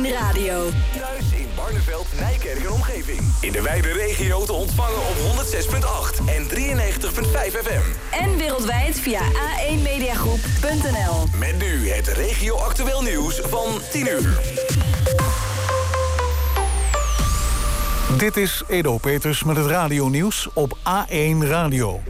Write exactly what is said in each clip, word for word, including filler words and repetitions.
Radio. Thuis in Barneveld, Nijkerk en omgeving. In de wijde regio te ontvangen op honderd zes komma acht en drieënnegentig komma vijf F M. En wereldwijd via a één mediagroep punt n l. Met nu het regio-actueel nieuws van tien uur. Dit is Edo Peters met het radionieuws op A één Radio.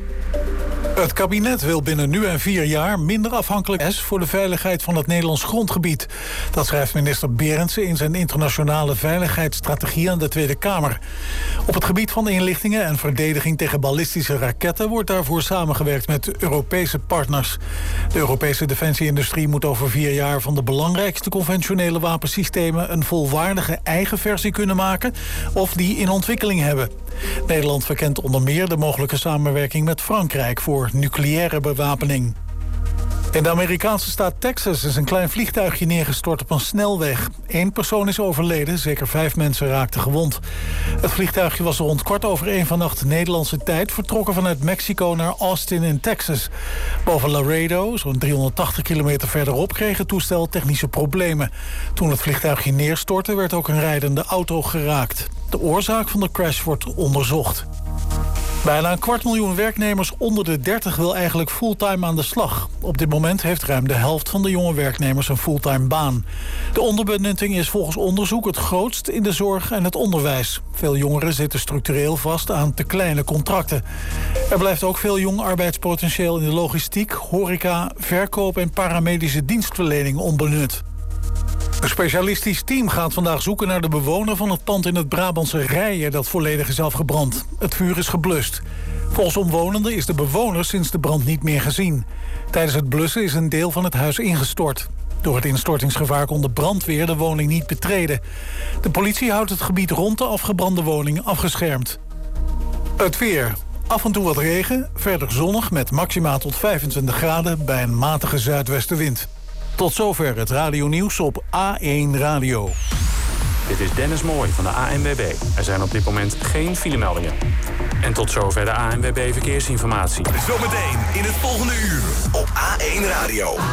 Het kabinet wil binnen nu en vier jaar minder afhankelijk zijn voor de veiligheid van het Nederlands grondgebied. Dat schrijft minister Berendsen in zijn internationale veiligheidsstrategie aan de Tweede Kamer. Op het gebied van inlichtingen en verdediging tegen ballistische raketten wordt daarvoor samengewerkt met Europese partners. De Europese defensieindustrie moet over vier jaar van de belangrijkste conventionele wapensystemen een volwaardige eigen versie kunnen maken of die in ontwikkeling hebben. Nederland verkent onder meer de mogelijke samenwerking met Frankrijk voor nucleaire bewapening. In de Amerikaanse staat Texas is een klein vliegtuigje neergestort op een snelweg. Eén persoon is overleden, zeker vijf mensen raakten gewond. Het vliegtuigje was rond kwart over één vannacht Nederlandse tijd vertrokken vanuit Mexico naar Austin in Texas. Boven Laredo, zo'n driehonderdtachtig kilometer verderop, kreeg het toestel technische problemen. Toen het vliegtuigje neerstortte werd ook een rijdende auto geraakt. De oorzaak van de crash wordt onderzocht. Bijna een kwart miljoen werknemers onder de dertig wil eigenlijk fulltime aan de slag. Op dit moment heeft ruim de helft van de jonge werknemers een fulltime baan. De onderbenutting is volgens onderzoek het grootst in de zorg en het onderwijs. Veel jongeren zitten structureel vast aan te kleine contracten. Er blijft ook veel jong arbeidspotentieel in de logistiek, horeca, verkoop en paramedische dienstverlening onbenut. Een specialistisch team gaat vandaag zoeken naar de bewoner van het pand in het Brabantse Rijen dat volledig is afgebrand. Het vuur is geblust. Volgens omwonenden is de bewoner sinds de brand niet meer gezien. Tijdens het blussen is een deel van het huis ingestort. Door het instortingsgevaar kon de brandweer de woning niet betreden. De politie houdt het gebied rond de afgebrande woning afgeschermd. Het weer. Af en toe wat regen, verder zonnig met maxima tot vijfentwintig graden bij een matige zuidwestenwind. Tot zover het radionieuws op A één Radio. Dit is Dennis Mooij van de A N W B. Er zijn op dit moment geen filemeldingen. En tot zover de A N W B Verkeersinformatie. Zometeen in het volgende uur op A één Radio.